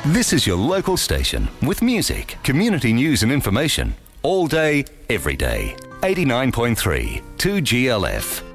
This is your local station with music, community news and information all day, every day. 89.3 2GLF.